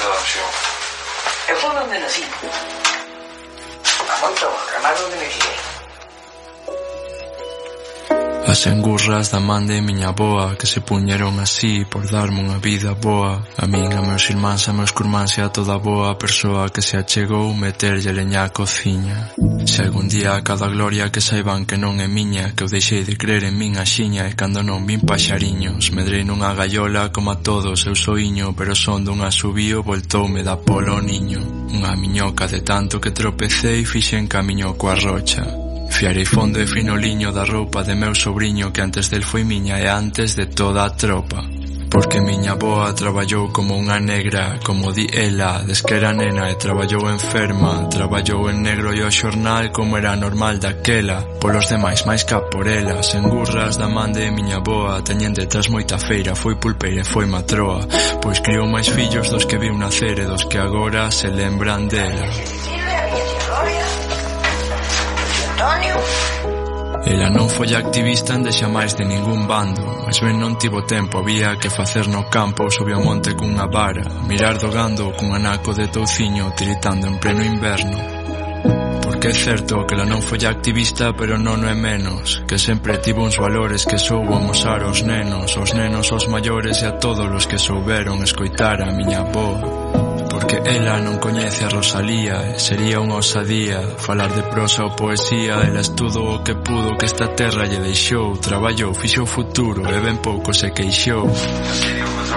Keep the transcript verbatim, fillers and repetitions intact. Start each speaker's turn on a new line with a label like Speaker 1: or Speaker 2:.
Speaker 1: da Ansión.
Speaker 2: Eu foi onde nací. A moito honra, mas onde me criei.
Speaker 3: As engurras da man de miña boa que se puñeron así por darme unha vida boa. A min, a meus irmáns, a meus curmáns e a toda boa persoa que se achegou meterlle leña á cociña. Se algún día a cada gloria que saiban que non é miña, que eu deixei de crer en min axiña e cando non vin paxariños, medrei nunha gaiola como a todos eu soiño, pero son dun asubío voltoume da polo niño. Unha miñoca de tanto que tropecei fixen camiño coa rocha. Fiarei fondo e fino liño da roupa de meu sobriño que antes del foi miña e antes de toda a tropa. Porque miña boa traballou como unha negra, como di ela, des que era nena e traballou enferma, traballou en negro e o xornal como era normal daquela, polos demais máis ca por elas. Engurras da man de miña boa teñen detrás moita feira, foi pulpeira e foi matroa, pois criou máis fillos dos que viu nacer e dos que agora se lembran dela. Ela non foi activista en deixa máis de ningún bando, mas ben non tivo tempo, había que facer no campo, subiu ao monte cunha vara, mirar do gando cun anaco de touciño tiritando en pleno inverno. Porque é certo que ela non foi activista, pero non o é menos, que sempre tivo uns valores que soubo amosar aos nenos, aos nenos, aos maiores e a todos os que souberon escoitar a miña boa. Porque ela non coñece a Rosalía e sería unha osadía falar de prosa ou poesía. Ela estudou o que pudo que esta terra lle deixou, traballou, fixo o futuro e ben pouco se queixou.